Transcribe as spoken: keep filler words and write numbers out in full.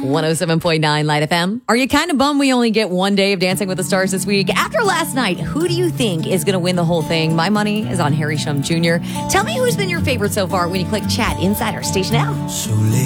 one oh seven point nine Light F M. Are you kind of bummed we only get one day of Dancing with the Stars this week? After last night, who do you think is going to win the whole thing? My money is on Harry Shum Junior Tell me who's been your favorite so far when you click chat inside our station app.